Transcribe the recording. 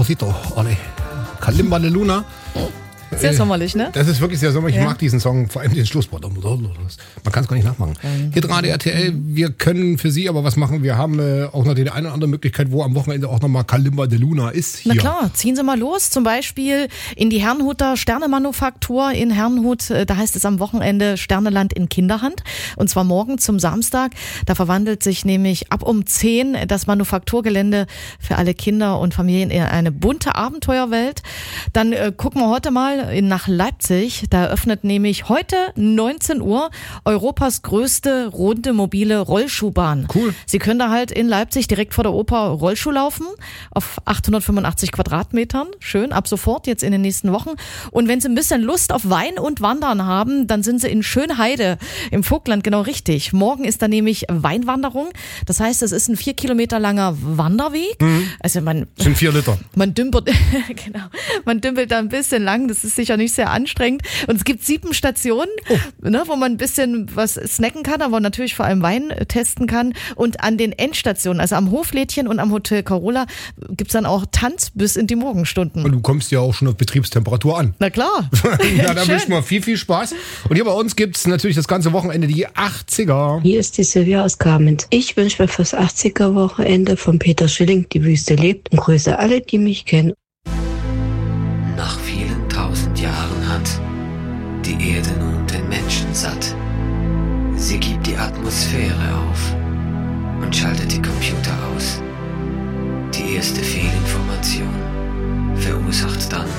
Sabrosito, Olli. Kalimba de Luna. Sehr sommerlich, ne? Das ist wirklich sehr sommerlich. Ich mag diesen Song, vor allem den Schlusswort. Man kann es gar nicht nachmachen. Hitradio RTL, wir können für Sie aber was machen. Wir haben auch noch die eine oder andere Möglichkeit, wo am Wochenende auch nochmal Kalimba de Luna ist. Hier. Na klar, ziehen Sie mal los. Zum Beispiel in die Herrnhuter Sternemanufaktur in Herrnhut. Da heißt es am Wochenende Sterneland in Kinderhand. Und zwar morgen zum Samstag. Da verwandelt sich nämlich ab um 10 das Manufakturgelände für alle Kinder und Familien in eine bunte Abenteuerwelt. Dann gucken wir heute mal nach Leipzig. Da eröffnet nämlich heute 19 Uhr Europas größte runde mobile Rollschuhbahn. Cool. Sie können da halt in Leipzig direkt vor der Oper Rollschuh laufen auf 885 Quadratmetern. Schön, ab sofort jetzt in den nächsten Wochen. Und wenn Sie ein bisschen Lust auf Wein und Wandern haben, dann sind Sie in Schönheide im Vogtland genau richtig. Morgen ist da nämlich Weinwanderung. Das heißt, es ist ein 4 Kilometer langer Wanderweg. Also Sind 4 Liter. Man dümpelt, genau, man dümpelt da ein bisschen lang. Das ist sicher nicht sehr anstrengend. Und es gibt 7 Stationen, ne, wo man ein bisschen was snacken kann, aber natürlich vor allem Wein testen kann. Und an den Endstationen, also am Hoflädchen und am Hotel Carola, gibt's dann auch Tanz bis in die Morgenstunden. Und du kommst ja auch schon auf Betriebstemperatur an. Na klar. Ja, da wünschen wir viel Spaß. Und hier bei uns gibt's natürlich das ganze Wochenende die 80er. Hier ist die Silvia aus Kamenz. Ich wünsche mir fürs 80er-Wochenende von Peter Schilling Die Wüste lebt und grüße alle, die mich kennen. Nach vielen 1000 Jahren hat die Erde nun den Menschen satt. Sie gibt die Atmosphäre auf und schaltet die Computer aus. Die erste Fehlinformation verursacht dann